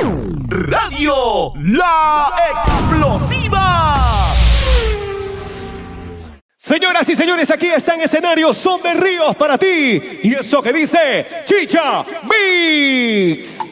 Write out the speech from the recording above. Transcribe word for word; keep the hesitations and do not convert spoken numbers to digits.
Radio La Explosiva. Señoras y señores, aquí está en escenario Son de Ríos para ti. Y eso que dice Chicha Mix.